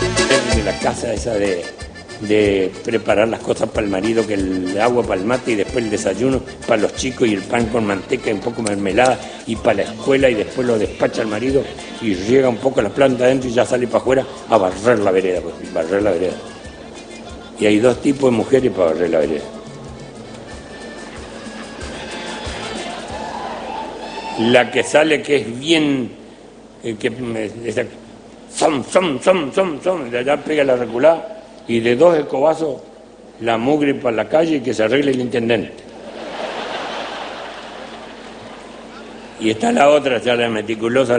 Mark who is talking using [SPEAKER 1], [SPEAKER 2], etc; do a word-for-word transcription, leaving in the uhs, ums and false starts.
[SPEAKER 1] de la casa esa de, de preparar las cosas para el marido, que el agua para el mate y después el desayuno para los chicos y el pan con manteca y un poco de mermelada y para la escuela y después lo despacha el marido y riega un poco la planta adentro y ya sale para afuera a barrer la vereda, pues, barrer la vereda. Y hay dos tipos de mujeres para barrer la vereda. La que sale que es bien, eh, que esa, son, son, son, son, son, de allá pega la reculada y de dos escobazos la mugre para la calle y que se arregle el intendente. Y está la otra, ya la meticulosa.